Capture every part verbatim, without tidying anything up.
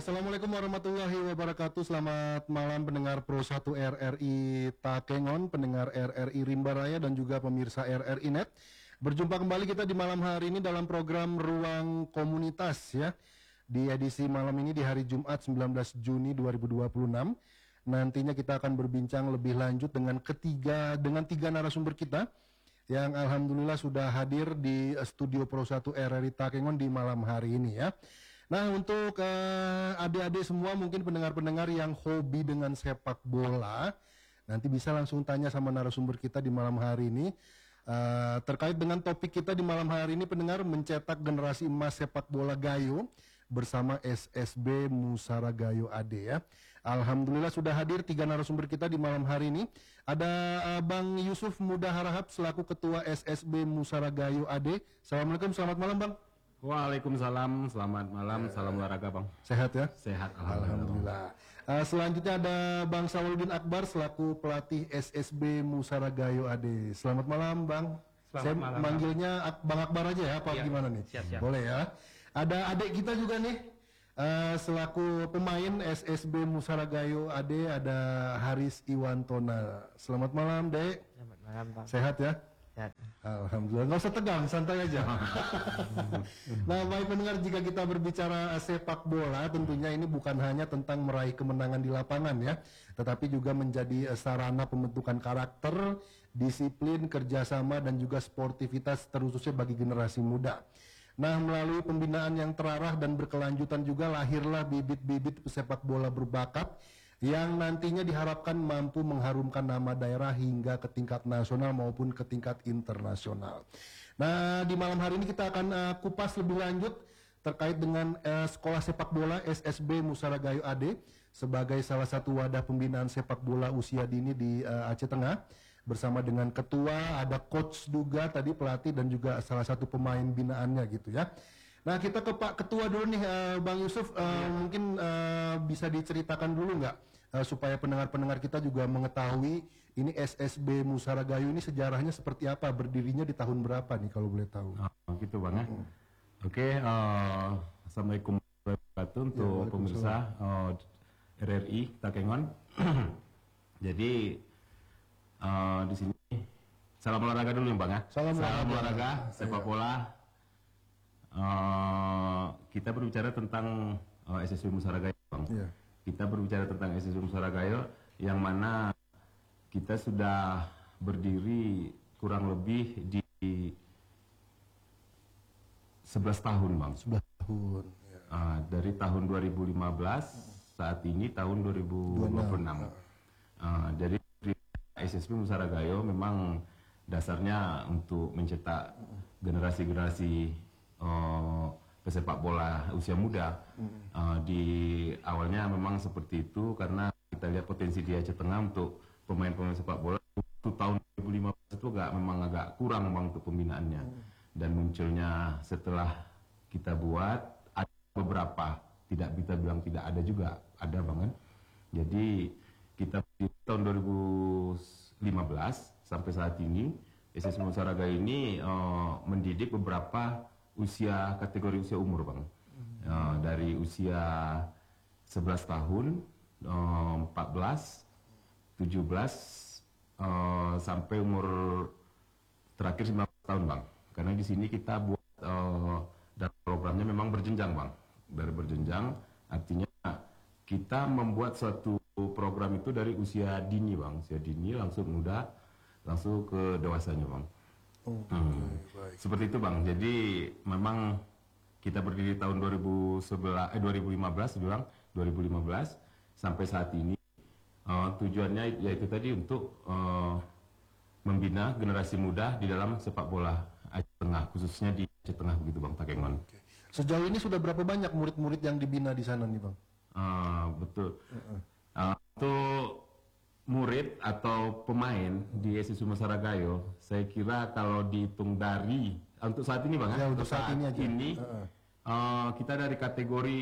Assalamualaikum warahmatullahi wabarakatuh. Selamat malam pendengar Pro satu R R I Takengon, pendengar R R I Rimba Raya dan juga pemirsa R R I Net. Berjumpa kembali kita di malam hari ini dalam program Ruang Komunitas ya. Di edisi malam ini di hari Jumat sembilan belas Juni dua ribu dua puluh enam. Nantinya kita akan berbincang lebih lanjut dengan ketiga dengan tiga narasumber kita yang alhamdulillah sudah hadir di studio Pro satu R R I Takengon di malam hari ini ya. Nah, untuk uh, adik-adik semua mungkin pendengar-pendengar yang hobi dengan sepak bola, nanti bisa langsung tanya sama narasumber kita di malam hari ini uh, terkait dengan topik kita di malam hari ini, pendengar, mencetak generasi emas sepak bola Gayo bersama S S B Musara Gayo A D ya. Alhamdulillah sudah hadir tiga narasumber kita di malam hari ini. Ada uh, Bang Yusuf Muda Harahap selaku Ketua S S B Musara Gayo A D. Assalamualaikum, selamat malam Bang. Waalaikumsalam, selamat malam, eh, salam olahraga Bang. Sehat ya? Sehat, alhamdulillah. alhamdulillah. Uh, selanjutnya ada Bang Sawaluddin Akbar selaku pelatih S S B Musara Gayo A D. Selamat malam Bang. Selamat Saya malam, manggilnya Ak Bang Akbar aja ya, apa ya, gimana nih? Siap, siap. Boleh ya. Ada adik kita juga nih uh, selaku pemain S S B Musara Gayo A D, ada Haris Iwantona. Selamat malam Dek. Selamat malam Bang. Sehat ya? Sehat. Alhamdulillah, nggak usah tegang, santai aja. Nah, baik pendengar, jika kita berbicara sepak bola, tentunya ini bukan hanya tentang meraih kemenangan di lapangan ya, tetapi juga menjadi sarana pembentukan karakter, disiplin, kerjasama, dan juga sportivitas terkhususnya bagi generasi muda. Nah, melalui pembinaan yang terarah dan berkelanjutan juga lahirlah bibit-bibit pesepak bola berbakat yang nantinya diharapkan mampu mengharumkan nama daerah hingga ke tingkat nasional maupun ke tingkat internasional. Nah, di malam hari ini kita akan uh, kupas lebih lanjut terkait dengan uh, sekolah sepak bola S S B Musara Gayo A D sebagai salah satu wadah pembinaan sepak bola usia dini di uh, Aceh Tengah. Bersama dengan ketua, ada coach juga tadi, pelatih, dan juga salah satu pemain binaannya gitu ya. Nah, kita ke Pak Ketua dulu nih, uh, Bang Yusuf, uh, ya. Mungkin uh, bisa diceritakan dulu nggak uh, supaya pendengar-pendengar kita juga mengetahui ini S S B Musara Gayo ini sejarahnya seperti apa, berdirinya di tahun berapa nih kalau boleh tahu? Oh, gitu Bang ya. Hmm. Oke, okay, uh, Assalamualaikum warahmatullahi wabarakatuh untuk ya, pemirsa uh, R R I Takengon. Jadi uh, di sini salam olahraga dulu ya Bang ya. Salam, salam olahraga, sepak bola. Uh, kita berbicara tentang uh, S S B Musara Gayo Bang. Yeah. Kita berbicara tentang S S B Musara Gayo yang mana kita sudah berdiri kurang lebih di sebelas tahun Bang. sebelas tahun. Yeah. Uh, dari tahun dua ribu lima belas saat ini tahun dua ribu dua puluh enam. Uh, jadi S S B Musara Gayo memang dasarnya untuk mencetak generasi-generasi Uh, pesepak bola usia muda. mm. uh, di awalnya memang seperti itu karena kita lihat potensi di Aceh Tengah untuk pemain-pemain sepak bola. Itu tahun dua ribu lima belas itu agak, memang agak kurang Bang untuk pembinaannya. mm. Dan munculnya setelah kita buat ada beberapa, tidak kita bilang tidak ada juga, ada Bang kan. Jadi kita di tahun dua ribu lima belas sampai saat ini S S B Musara Gayo ini uh, mendidik beberapa usia kategori usia umur Bang. hmm. uh, dari usia sebelas tahun, uh, empat belas, tujuh belas, uh, sampai umur terakhir sembilan belas tahun Bang. Karena di sini kita buat uh, dan programnya memang berjenjang Bang. Dari berjenjang artinya kita membuat suatu program itu dari usia dini Bang, usia dini langsung muda langsung ke dewasanya Bang. Oh, hmm. baik. Seperti itu Bang. Jadi memang kita berdiri tahun dua ribu sebelas, eh, dua ribu lima belas bilang dua ribu lima belas sampai saat ini uh, tujuannya yaitu tadi untuk uh, membina generasi muda di dalam sepak bola Aceh Tengah, khususnya di Aceh Tengah begitu Bang Takengon. Okay. Sejauh ini sudah berapa banyak murid-murid yang dibina di sana nih Bang? Uh, betul. Uh-uh. Uh, untuk murid atau pemain di S S B Musara Gayo, saya kira kalau dihitung dari untuk saat ini Bang, ya, untuk saat, saat ini, aja. ini uh-uh. uh, kita dari kategori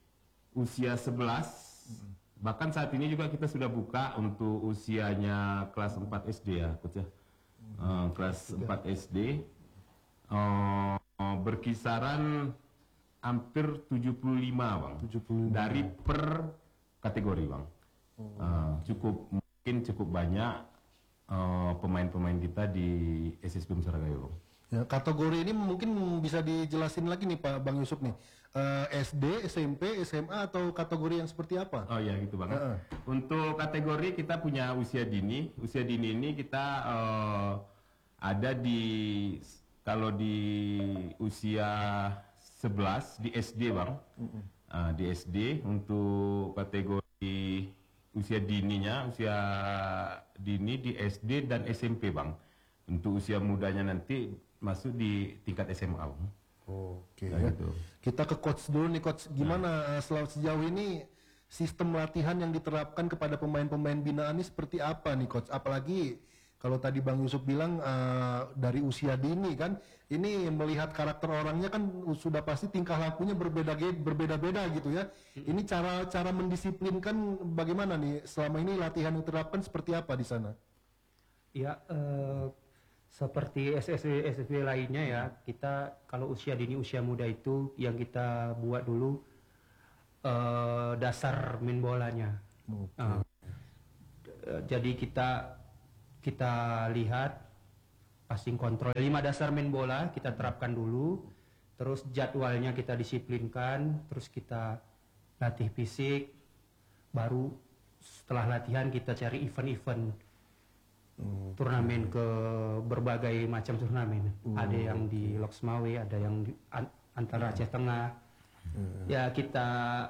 usia sebelas, uh-uh. bahkan saat ini juga kita sudah buka untuk usianya kelas empat S D ya, Coach ya. Uh, kelas empat S D uh, berkisaran hampir tujuh puluh lima bang. tujuh puluh lima. Dari per kategori bang. Uh, cukup mungkin cukup banyak uh, pemain-pemain kita di S S B Musara Gayo bang. Ya, kategori ini mungkin bisa dijelasin lagi nih Pak Bang Yusuf nih. Eh, S D, S M P, S M A atau kategori yang seperti apa? Oh ya gitu bang. Uh-uh. Untuk kategori kita punya usia dini. Usia dini ini kita uh, ada di kalau di usia sebelas di S D bang. Uh-uh. Uh, di S D untuk kategori usia dininya, usia dini di S D dan S M P bang. Untuk usia mudanya nanti masuk di tingkat S M A bang. Oke Nah, ya. gitu. Kita ke coach dulu nih coach. Gimana nah. selama sejauh ini sistem latihan yang diterapkan kepada pemain-pemain binaan ini seperti apa nih coach? Apalagi kalau tadi Bang Yusuf bilang uh, dari usia dini kan, ini melihat karakter orangnya kan sudah pasti tingkah lakunya berbeda berbeda-beda gitu ya. Ini cara cara mendisiplinkan bagaimana nih selama ini latihan yang diterapkan seperti apa di sana? Ya. Uh... Seperti S S B S S B lainnya ya, kita kalau usia dini usia muda itu yang kita buat dulu uh, dasar main bolanya. Okay. Uh, jadi kita kita lihat passing kontrol lima dasar main bola kita terapkan dulu, terus jadwalnya kita disiplinkan, terus kita latih fisik, baru setelah latihan kita cari event-event. Hmm. Turnamen ke berbagai macam turnamen. Hmm. Ada yang di Loksmawe, ada yang di an, antara Aceh Tengah. Hmm. Ya kita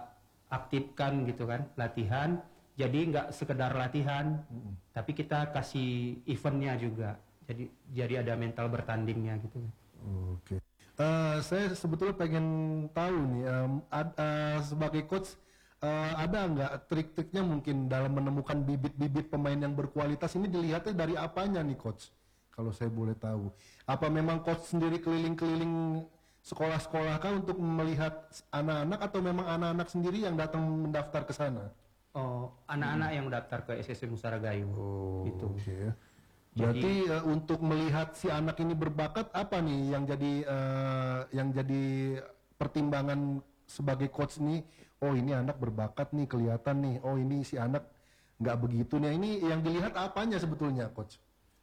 aktifkan gitu kan latihan. Jadi nggak sekedar latihan, hmm. tapi kita kasih eventnya juga. Jadi jadi ada mental bertandingnya gitu. Oke. Okay. Uh, saya sebetulnya pengen tahu nih um, ad, uh, sebagai coach. Uh, ada nggak trik-triknya mungkin dalam menemukan bibit-bibit pemain yang berkualitas ini dilihatnya dari apanya nih coach? Kalau saya boleh tahu, apa memang coach sendiri keliling-keliling sekolah-sekolah kah untuk melihat anak-anak atau memang anak-anak sendiri yang datang mendaftar ke sana? Oh, anak-anak hmm. yang daftar ke S S B Musara Gayo. Oh, itu. Okay. Berarti jadi, uh, untuk melihat si anak ini berbakat apa nih yang jadi uh, yang jadi pertimbangan sebagai coach nih? Oh ini anak berbakat nih, kelihatan nih. Oh ini si anak nggak begitu nih. Ini yang dilihat apanya sebetulnya, coach?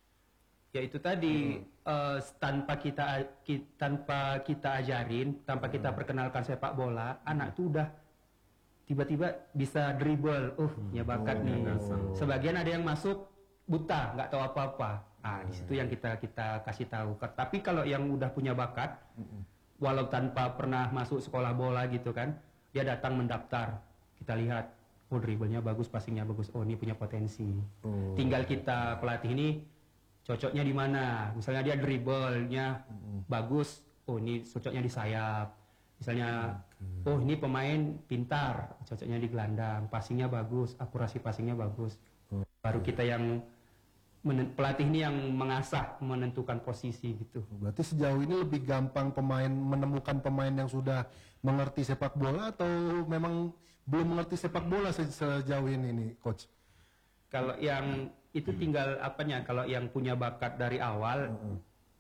Ya itu tadi hmm. uh, tanpa kita, kita tanpa kita ajarin, tanpa hmm. kita perkenalkan sepak bola, hmm. anak tuh udah tiba-tiba bisa dribble. Uh, hmm. ya bakat oh. nih. Sebagian ada yang masuk buta, nggak tahu apa-apa. Ah, hmm. di situ yang kita kita kasih tahu. Tapi kalau yang udah punya bakat, hmm. walau tanpa pernah masuk sekolah bola gitu kan. Dia datang mendaftar, kita lihat, oh dribblenya bagus, passingnya bagus, oh ini punya potensi. Oh. Tinggal kita pelatih ini cocoknya di mana. Misalnya dia dribblenya mm. bagus, oh ini cocoknya di sayap. Misalnya, okay. oh ini pemain pintar, cocoknya di gelandang, passingnya bagus, akurasi passingnya bagus. Oh. Baru kita yang pelatih ini yang mengasah menentukan posisi gitu. Berarti sejauh ini lebih gampang pemain menemukan pemain yang sudah mengerti sepak bola atau memang belum mengerti sepak bola se sejauh ini nih coach? Kalau yang itu tinggal apanya, kalau yang punya bakat dari awal uh -uh.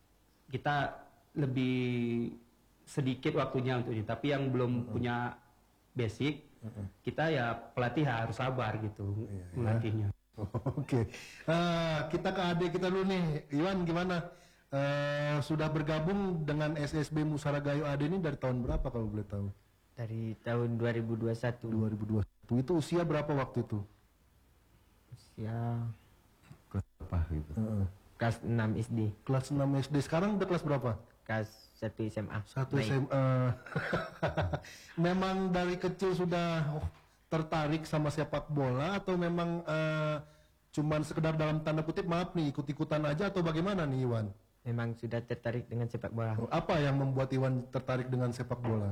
kita lebih sedikit waktunya untuk ini, tapi yang belum uh -uh. punya basic uh -uh. kita ya pelatih harus sabar gitu uh, melatihnya. Oke, okay. uh, kita ke adik kita dulu nih, Iwan gimana? Uh, sudah bergabung dengan S S B Musara Gayo A D ini dari tahun berapa kalau boleh tahu? Dari tahun dua ribu dua puluh satu. dua ribu dua puluh satu itu usia berapa waktu itu? Usia kelas berapa gitu? Uh, kelas enam S D. Kelas enam S D, sekarang udah kelas berapa? Kelas satu S M A. satu S M A. Memang dari kecil sudah oh, tertarik sama sepak bola atau memang uh, cuman sekedar dalam tanda kutip maaf nih ikut-ikutan aja atau bagaimana nih Iwan? Memang sudah tertarik dengan sepak bola. Oh, apa yang membuat Iwan tertarik dengan sepak bola?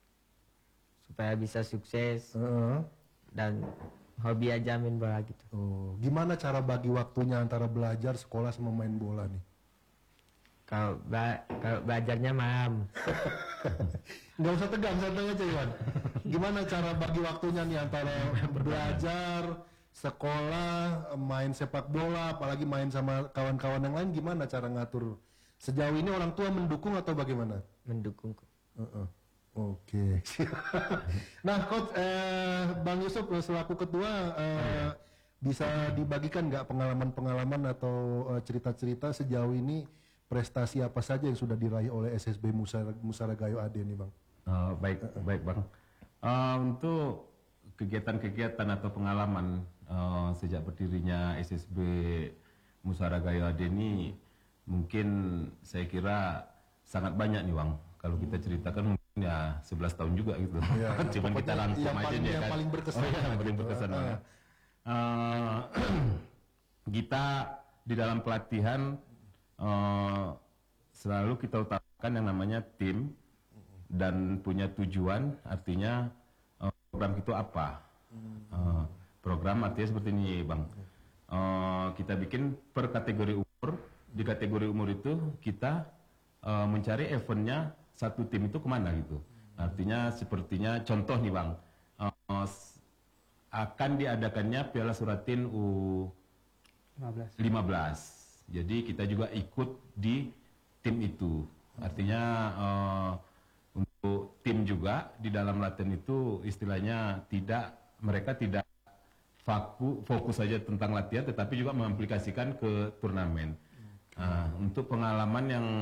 Supaya bisa sukses uh -huh. dan hobi aja main bola gitu. Oh, gimana cara bagi waktunya antara belajar, sekolah sama main bola nih? Kalau ba kalau belajarnya malam. Nggak usah tegang, santai aja Iwan. Gimana cara bagi waktunya nih antara belajar, sekolah, main sepak bola, apalagi main sama kawan-kawan yang lain, gimana cara ngatur? Sejauh ini orang tua mendukung atau bagaimana? Mendukung. Uh -uh. Oke. Nah, coach, eh, Bang Yusuf selaku ketua eh, bisa dibagikan nggak pengalaman-pengalaman atau eh, cerita-cerita sejauh ini prestasi apa saja yang sudah diraih oleh S S B Musara, Musara Gayo A D nih, Bang? Uh, baik, baik bang. Uh, untuk kegiatan-kegiatan atau pengalaman uh, sejak berdirinya S S B Musara Gayo A D ini, mungkin saya kira sangat banyak nih bang. Kalau kita ceritakan mungkin ya sebelas tahun juga gitu. Ya, Cuman kita pokoknya rangkum yang aja paling- nih yang kan. paling berkesan. Oh, iya, yang paling berkesan Uh, banget. Uh, kita di dalam pelatihan uh, selalu kita utamakan yang namanya tim dan punya tujuan, artinya uh, program itu apa. Uh, program artinya seperti ini bang. Uh, kita bikin per kategori umur. Di kategori umur itu kita uh, mencari eventnya satu tim itu kemana gitu. Artinya sepertinya contoh nih bang, uh, s- akan diadakannya Piala Suratin U lima belas. lima belas. Jadi kita juga ikut di tim itu. Artinya uh, untuk tim juga di dalam latihan itu istilahnya tidak, mereka tidak faku, fokus saja tentang latihan, tetapi juga mengaplikasikan ke turnamen. Uh, untuk pengalaman yang